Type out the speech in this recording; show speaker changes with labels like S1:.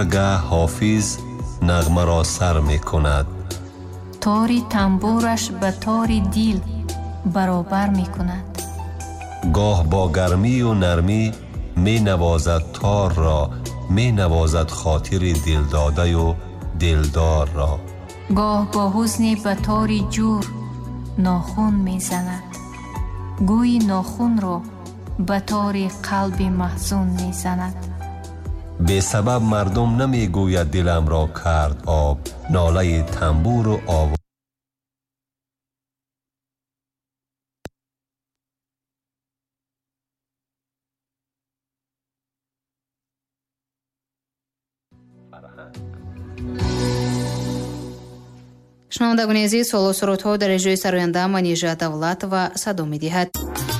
S1: گاه حافظ نغمه را سر می کند.
S2: تاری تنبورش به تاری دیل برابر می کند.
S1: گاه با گرمی و نرمی می نوازد تار را، می نوازد خاطر دل داده و دلدار را.
S2: گاه با حزن به تاری جور ناخون می زند. گوی ناخون را به تاری قلب محزون می زند.
S1: به سبب مردم نمی گوید دلم را کرد آب، ناله تنبور و آواز.
S3: шунавандагони азиз, солу сурудҳо дар эҷрои сароянда Манижа Давлатова садо медиҳад.